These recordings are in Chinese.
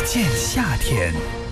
见夏天。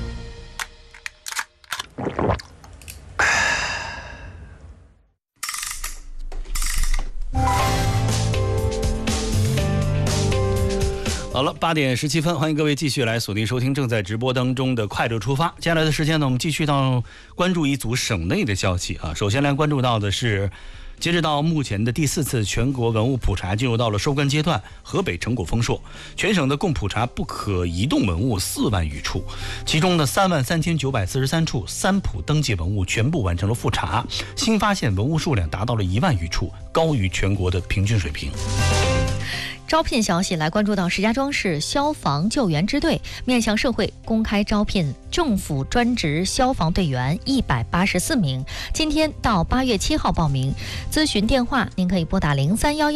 好了，8点17分，欢迎各位继续来锁定收听正在直播当中的快乐出发。接下来的时间呢，我们继续关注一组省内的消息啊。首先来关注到的是，截止到目前的第4次全国文物普查进入到了收官阶段，河北成果丰硕，全省的共普查不可移动文物4万余处，其中的33943处三普登记文物全部完成了复查，新发现文物数量达到了1万余处，高于全国的平均水平。 招聘消息来关注到石家庄市消防救援支队面向社会公开招聘政府专职消防队员184名，今天到8月7号报名。咨询电话您可以拨打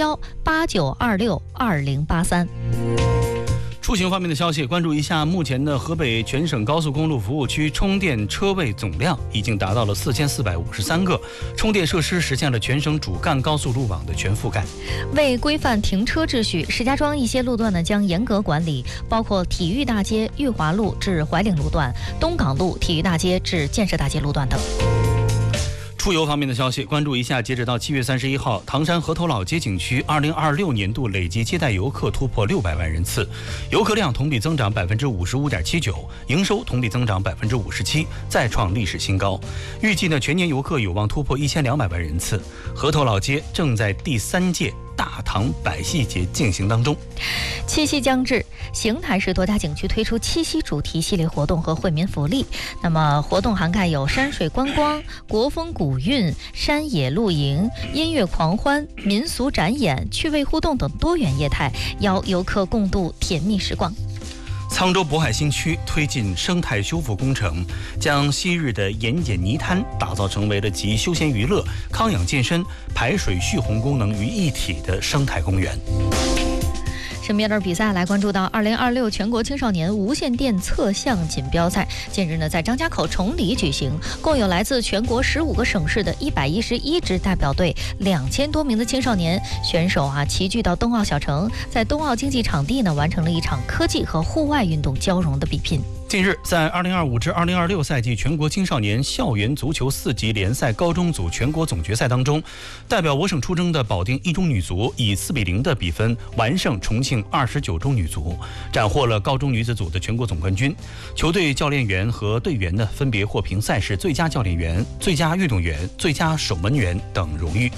031189262083。 出行方面的消息，关注一下目前的河北全省高速公路服务区充电车位总量已经达到了4453个，充电设施实现了全省主干高速路网的全覆盖。 为规范停车秩序，石家庄一些路段呢将严格管理，包括体育大街裕华路至怀岭路段、东港路体育大街至建设大街路段等。 出游方面的消息，关注一下，截止到7月31号，唐山河头老街景区2026年度累计接待游客突破600万人次，游客量同比增长55.79%，营收同比增长57%，再创历史新高。预计呢，全年游客有望突破1200万人次。河头老街正在第3届大唐百戏节进行当中。 七夕将至，邢台市多家景区推出七夕主题系列活动和惠民福利。那么活动涵盖有山水观光、国风古韵、山野露营、音乐狂欢、民俗展演、趣味互动等多元业态，邀游客共度甜蜜时光。 沧州渤海新区推进生态修复工程，将昔日的盐碱泥滩打造成为了集休闲娱乐、康养健身、排水蓄洪功能于一体的生态公园。 身边的比赛来关注到2026全国青少年无线电测向锦标赛，近日呢在张家口崇礼举行，共有来自全国15个省市的111支代表队，2000多名的青少年选手齐聚到冬奥小城，在冬奥竞技场地呢完成了一场科技和户外运动交融的比拼。 近日，在2025至2026赛季全国青少年校园足球4级联赛高中组全国总决赛当中，代表我省出征的保定一中女足以4-0的比分完胜重庆29中女足，斩获了高中女子组的全国总冠军。球队教练员和队员呢，分别获评赛事最佳教练员、最佳运动员、最佳守门员等荣誉。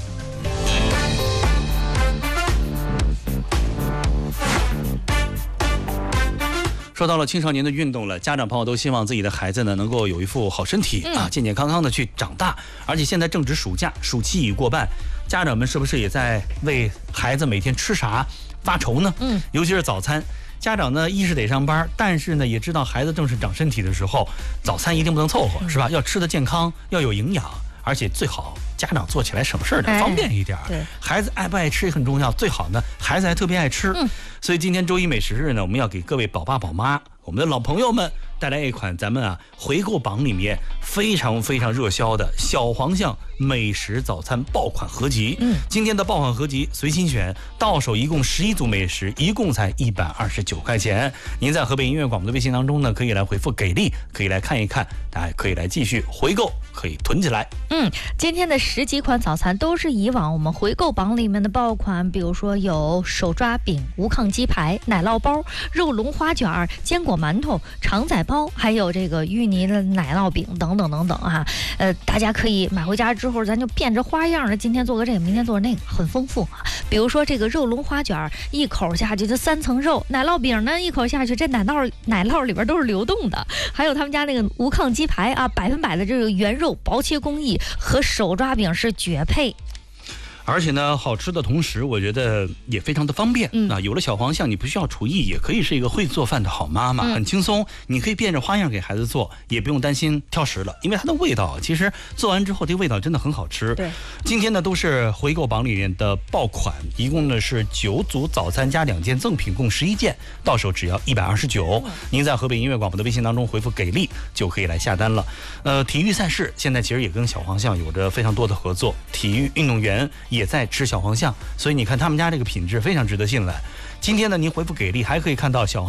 说到了青少年的运动了，家长朋友都希望自己的孩子呢能够有一副好身体健健康康的去长大。而且现在正值暑假，暑期已过半，家长们是不是也在为孩子每天吃啥发愁呢？尤其是早餐，家长呢一是得上班，但是呢也知道孩子正是长身体的时候，早餐一定不能凑合，是吧？要吃得健康，要有营养，而且最好家长做起来省事的，方便一点。对，孩子爱不爱吃也很重要，最好呢孩子还特别爱吃。所以今天周一美食日呢，我们要给各位宝爸宝妈，我们的老朋友们带来一款咱们回购榜里面非常非常热销的小黄象美食早餐爆款合集。今天的爆款合集随心选，到手一共11组美食，一共才129块钱。您在河北音乐广播的微信当中呢，可以来回复给力，可以来看一看，大家可以来继续回购，可以囤起来。 今天的10几款早餐都是以往我们回购榜里面的爆款，比如说有手抓饼、无炕鸡排、奶酪包、肉龙花卷、坚果馒头、肠仔包，还有这个芋泥的奶酪饼等等等等大家可以买回家之后，咱就变着花样的，今天做个这个，明天做个那个，很丰富比如说这个肉龙花卷，一口下去就3层肉；奶酪饼呢，一口下去这奶酪里边都是流动的。还有他们家那个无炕鸡排100%的这个原肉薄切工艺，和手抓饼是绝配。 而且呢，好吃的同时，我觉得也非常的方便。有了小黄象，你不需要厨艺，也可以是一个会做饭的好妈妈，很轻松。你可以变着花样给孩子做，也不用担心挑食了，因为它的味道其实做完之后，这个味道真的很好吃。对，今天呢都是回购榜里面的爆款，一共呢是9组早餐加2件赠品，共11件，到手只要129。您在河北音乐广播的微信当中回复给力，就可以来下单了。体育赛事现在其实也跟小黄象有着非常多的合作，体育运动员也在吃小黄象，所以你看他们家这个品质非常值得信赖。今天呢，您回复给力还可以看到小黄